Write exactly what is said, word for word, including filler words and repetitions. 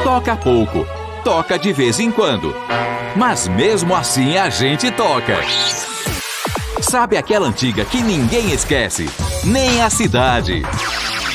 Toca pouco, toca de vez em quando. Mas mesmo assim a gente toca. Sabe aquela antiga que ninguém esquece? Nem a cidade.